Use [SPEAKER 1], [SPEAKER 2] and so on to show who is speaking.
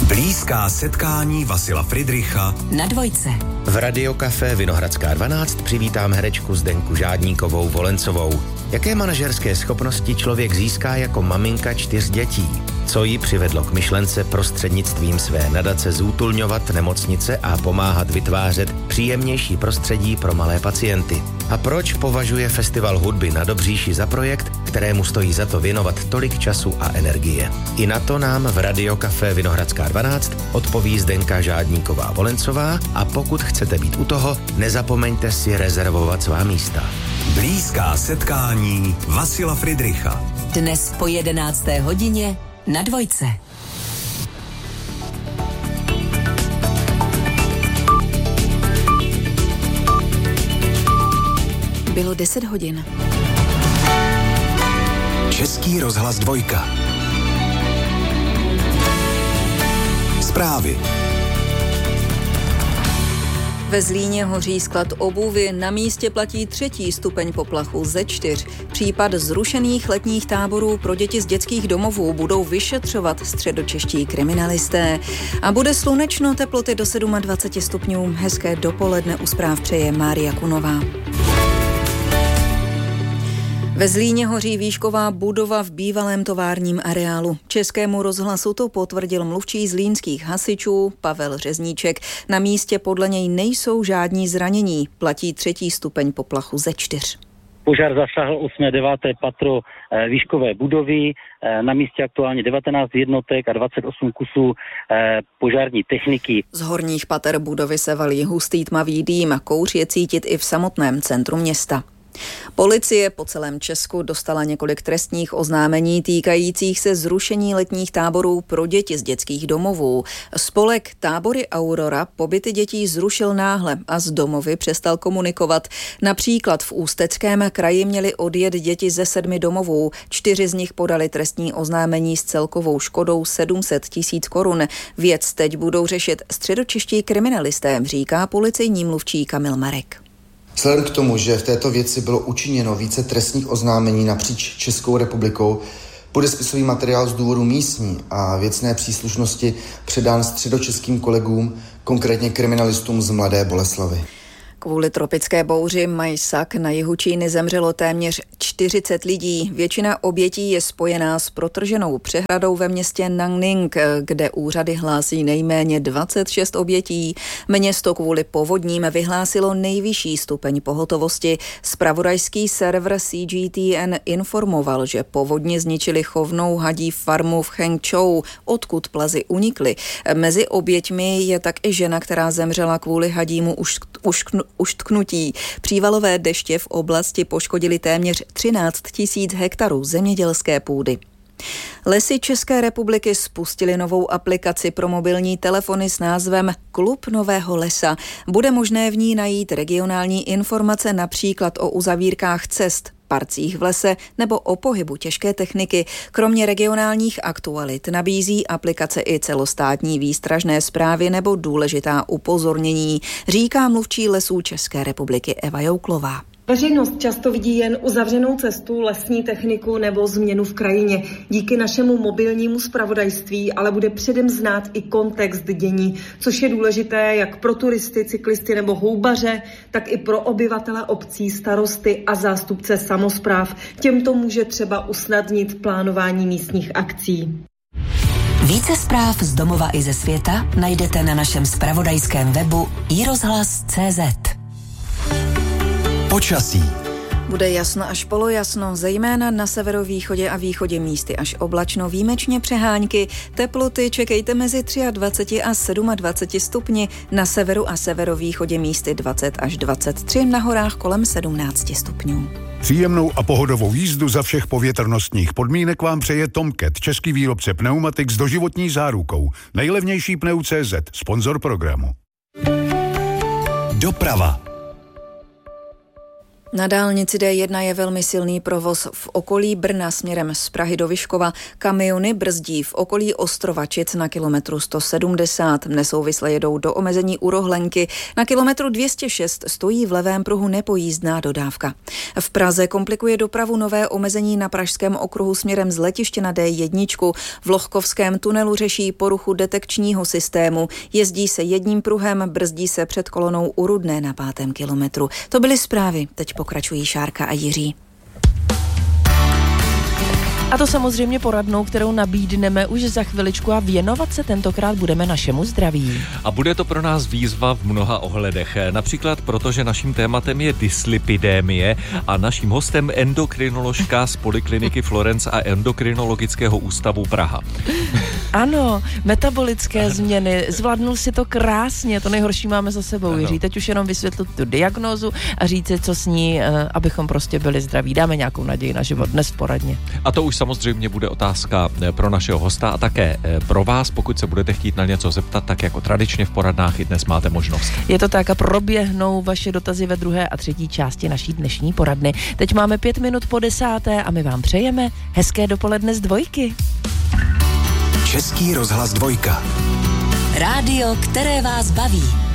[SPEAKER 1] Blízká setkání Vasila Fridricha
[SPEAKER 2] na Dvojce.
[SPEAKER 3] V Radiokafé Vinohradská 12 přivítám herečku Zdenku Žádníkovou Volencovou. Jaké manažerské schopnosti člověk získá jako maminka 4 dětí? Co ji přivedlo k myšlence prostřednictvím své nadace zútulňovat nemocnice a pomáhat vytvářet příjemnější prostředí pro malé pacienty? A proč považuje Festival hudby na Dobříši za projekt, kterému stojí za to věnovat tolik času a energie? I na to nám v Radiokafé Vinohradská 12 odpoví Zdenka Žádníková Volencová a pokud chcete být u toho, nezapomeňte si rezervovat svá místa.
[SPEAKER 1] Blízká setkání Vasila Fridricha.
[SPEAKER 2] Dnes po 11. hodině na Dvojce. Bylo 10 hodin.
[SPEAKER 1] Český rozhlas 2. Zprávy.
[SPEAKER 4] Ve Zlíně hoří sklad obuvi, na místě platí 3. stupeň poplachu ze 4. Případ zrušených letních táborů pro děti z dětských domovů budou vyšetřovat středočeští kriminalisté. A bude slunečno, teploty do 27 stupňů. Hezké dopoledne u zpráv přeje Mária Kunová. Ve Zlíně hoří výšková budova v bývalém továrním areálu. Českému rozhlasu to potvrdil mluvčí zlínských hasičů Pavel Řezníček. Na místě podle něj nejsou žádní zranění. Platí 3. stupeň poplachu ze 4.
[SPEAKER 5] Požár zasáhl 8. 9. patro výškové budovy. Na místě aktuálně 19 jednotek a 28 kusů požární techniky.
[SPEAKER 4] Z horních pater budovy se valí hustý tmavý dým. Kouř je cítit i v samotném centru města. Policie po celém Česku dostala několik trestních oznámení týkajících se zrušení letních táborů pro děti z dětských domovů. Spolek Tábory Aurora pobyty dětí zrušil náhle a z domovy přestal komunikovat. Například v Ústeckém kraji měly odjet děti ze 7 domovů. 4 z nich podali trestní oznámení s celkovou škodou 700 000 korun. Věc teď budou řešit středočeští kriminalisté, říká policejní mluvčí Kamil Marek.
[SPEAKER 6] Vzhledem k tomu, že v této věci bylo učiněno více trestních oznámení napříč Českou republikou, bude spisový materiál z důvodu místní a věcné příslušnosti předán středočeským kolegům, konkrétně kriminalistům z Mladé Boleslavi.
[SPEAKER 4] Kvůli tropické bouři Majsak na jihu Číny zemřelo téměř 40 lidí. Většina obětí je spojená s protrženou přehradou ve městě Nanning, kde úřady hlásí nejméně 26 obětí. Město kvůli povodním vyhlásilo nejvyšší stupeň pohotovosti. Zpravodajský server CGTN informoval, že povodně zničili chovnou hadí farmu v Chengchou, odkud plazy unikly. Mezi oběťmi je tak i žena, která zemřela kvůli hadímu uštknutí. Přívalové deště v oblasti poškodily téměř 13 000 hektarů zemědělské půdy. Lesy České republiky spustily novou aplikaci pro mobilní telefony s názvem Klub Nového lesa. Bude možné v ní najít regionální informace například o uzavírkách cest, parcích v lese nebo o pohybu těžké techniky. Kromě regionálních aktualit nabízí aplikace i celostátní výstražné zprávy nebo důležitá upozornění, říká mluvčí Lesů České republiky Eva Jouklová.
[SPEAKER 7] Veřejnost často vidí jen uzavřenou cestu, lesní techniku nebo změnu v krajině. Díky našemu mobilnímu zpravodajství ale bude předem znát i kontext dění, což je důležité jak pro turisty, cyklisty nebo houbaře, tak i pro obyvatele obcí, starosty a zástupce samospráv. Těmto může třeba usnadnit plánování místních akcí.
[SPEAKER 2] Více zpráv z domova i ze světa najdete na našem zpravodajském webu iRozhlas.cz.
[SPEAKER 1] Počasí.
[SPEAKER 4] Bude jasno až polojasno, zejména na severovýchodě a východě místy až oblačno, výjimečně přehánky. Teploty čekejte mezi 23 a 27 stupni, na severu a severovýchodě místy 20 až 23, na horách kolem 17 stupňů.
[SPEAKER 8] Příjemnou a pohodovou jízdu za všech povětrnostních podmínek vám přeje Tomcat, český výrobce pneumatik s doživotní zárukou. Nejlevnější pneu.cz, sponzor programu.
[SPEAKER 1] Doprava.
[SPEAKER 4] Na dálnici D1 je velmi silný provoz v okolí Brna směrem z Prahy do Vyškova. Kamiony brzdí v okolí Ostrovačic na kilometru 170. Nesouvisle jedou do omezení u Rohlenky. Na kilometru 206 stojí v levém pruhu nepojízdná dodávka. V Praze komplikuje dopravu nové omezení na pražském okruhu směrem z letiště na D1. V Lohkovském tunelu řeší poruchu detekčního systému. Jezdí se jedním pruhem, brzdí se před kolonou u Rudné na 5. kilometru. To byly zprávy. Teď pokračují Šárka a Jiří.
[SPEAKER 9] A to samozřejmě poradnou, kterou nabídneme už za chviličku a věnovat se tentokrát budeme našemu zdraví.
[SPEAKER 10] A bude to pro nás výzva v mnoha ohledech. Například proto, že naším tématem je dyslipidémie a naším hostem endokrinoložka z Polikliniky Florence a Endokrinologického ústavu Praha.
[SPEAKER 9] Ano, metabolické změny. Zvládnul si to krásně, to nejhorší máme za sebou, Jiří. Teď už jenom vysvětlit tu diagnózu a říct, co s ní, abychom prostě byli zdraví. Dáme nějakou naději na život dnes v poradně.
[SPEAKER 10] A to už samozřejmě bude otázka pro našeho hosta a také pro vás, pokud se budete chtít na něco zeptat, tak jako tradičně v poradnách i dnes máte možnost.
[SPEAKER 9] Je to tak a proběhnou vaše dotazy ve druhé a třetí části naší dnešní poradny. Teď máme 5 minut po 10. a my vám přejeme hezké dopoledne z Dvojky.
[SPEAKER 1] Český rozhlas Dvojka.
[SPEAKER 2] Rádio, které vás baví.